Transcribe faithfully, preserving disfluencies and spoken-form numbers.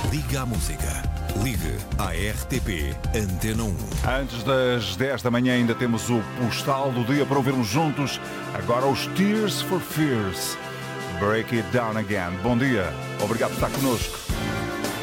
Liga à música. Ligue à R T P Antena um. Antes das dez da manhã ainda temos o postal do dia para ouvirmos juntos. Agora os Tears for Fears. Break It Down Again. Bom dia. Obrigado por estar connosco.